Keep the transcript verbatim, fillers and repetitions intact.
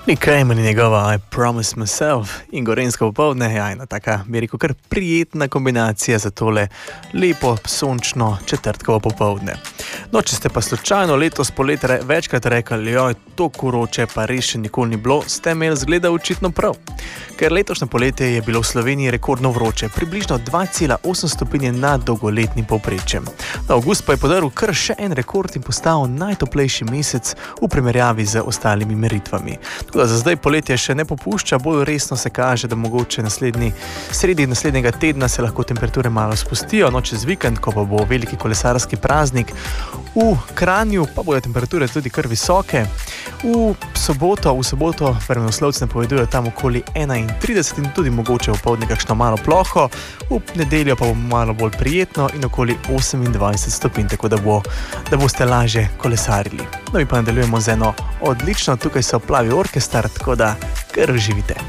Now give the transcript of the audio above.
Nick Cayman in njegova I Promise Myself in gorensko popoldne, ja, ena taka, bi rekel, kar prijetna kombinacija za tole lepo, sončno četrtkovo popoldne. No, če ste pa slučajno letos poleti re, večkrat rekli, joj, to vroče pa res še nikoli ni bilo, ste imeli zgleda očitno prav. Ker letošnje poletje je bilo v Sloveniji rekordno vroče, približno dva cela osem stopinje nad dolgoletnim povprečjem. Na avgust pa je podaril kar še en rekord in postal najtoplejši mesec v primerjavi z ostalimi meritvami. Tako da za zdaj poletje še ne popušča, bolj resno se kaže, da mogoče naslednji, sredi naslednjega tedna se lahko temperature malo spustijo, no čez vikend, ko pa bo veliki kolesarski praznik, v Kranju pa bodo temperature tudi kar visoke. V soboto, v soboto vremenoslovci napovedujejo tam okoli enaintrideset in tudi mogoče opoldne kakšno malo ploho, v nedeljo pa bo malo bolj prijetno in okoli osemindvajset stopinj, tako da, bo, da boste lažje kolesarili. No, mi pa nadaljujemo z eno odlično, tukaj so Plavi orkestar, tako da kar uživite.